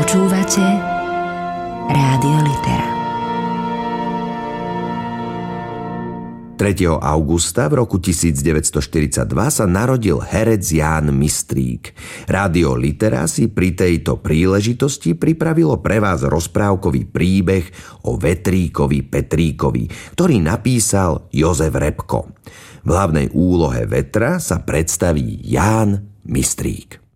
Počúvate Rádio Litera. 3. augusta v roku 1942 sa narodil herec Ján Mistrík. Rádio Litera si pri tejto príležitosti pripravilo pre vás rozprávkový príbeh o Vetríkovi Petríkovi, ktorý napísal Jozef Repko. V hlavnej úlohe Vetra sa predstaví Ján Mistrík.